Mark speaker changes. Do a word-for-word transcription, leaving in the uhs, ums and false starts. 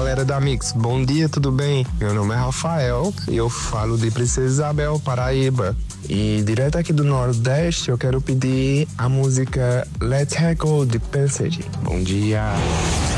Speaker 1: galera da Mix, bom dia, tudo bem? Meu nome é Rafael e eu falo de Princesa Isabel, Paraíba. E direto aqui do Nordeste eu quero pedir a música Let's Go de Passage. Bom dia!